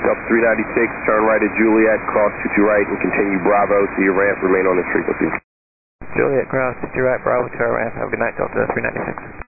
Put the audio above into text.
Delta 396, turn right at Juliet, cross 22 right and continue Bravo to your ramp, remain on this frequency. Juliet, cross 22 right, Bravo to our ramp. Have a good night, Delta 396.